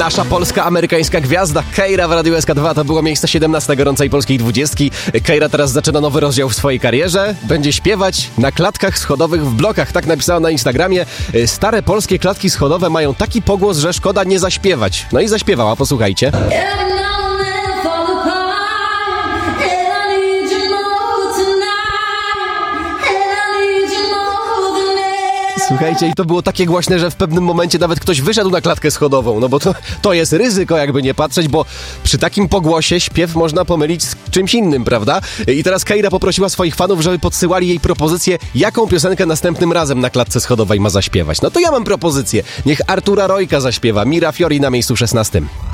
Nasza polska, amerykańska gwiazda Keira w Radiu SK2 to było miejsce 17 gorącej polskiej 20. Keira teraz zaczyna nowy rozdział w swojej karierze. Będzie śpiewać na klatkach schodowych w blokach. Tak napisała na Instagramie. Stare polskie klatki schodowe mają taki pogłos, że szkoda nie zaśpiewać. No i zaśpiewała, posłuchajcie. Słuchajcie, i to było takie głośne, że w pewnym momencie nawet ktoś wyszedł na klatkę schodową, no bo to jest ryzyko, jakby nie patrzeć, bo przy takim pogłosie śpiew można pomylić z czymś innym, prawda? I teraz Keira poprosiła swoich fanów, żeby podsyłali jej propozycję, jaką piosenkę następnym razem na klatce schodowej ma zaśpiewać. No to ja mam propozycję. Niech Artura Rojka zaśpiewa Mira Fiori na miejscu 16.